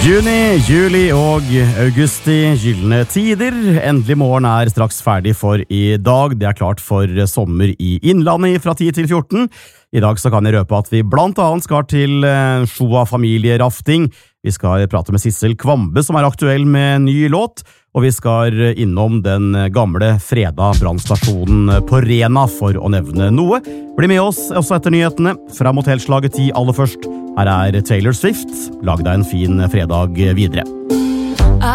Juni, juli og august i gyllene tider. Endelig morgen straks ferdig for i dag. Det klart for sommer i Innlandet fra 10 til 14. I dag så kan jeg røpe at vi blant annet skal til Shoa familierafting. Vi skal prate med Sissel Kvambe som aktuell med ny låt. Og vi skal innom den gamle Freda brannstasjonen på Rena for å nevne noe. Bli med oss også etter nyhetene. Fra mot helslaget 10 aller først. Her Taylor Swift. Lag deg en fin fredag videre.